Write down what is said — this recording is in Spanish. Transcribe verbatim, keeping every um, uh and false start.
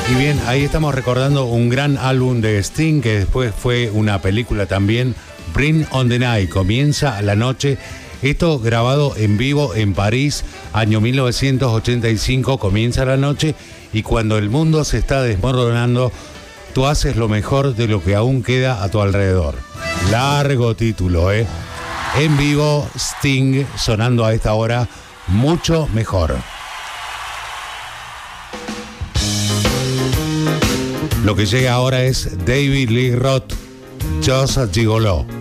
Y bien, ahí estamos recordando un gran álbum de Sting que después fue una película también, Bring on the Night, Comienza la Noche. Esto grabado en vivo en París, año mil novecientos ochenta y cinco, Comienza la Noche, y cuando el mundo se está desmoronando, tú haces lo mejor de lo que aún queda a tu alrededor. Largo título, ¿eh? En vivo, Sting sonando a esta hora mucho mejor. Lo que llega ahora es David Lee Roth, Just a Gigolo.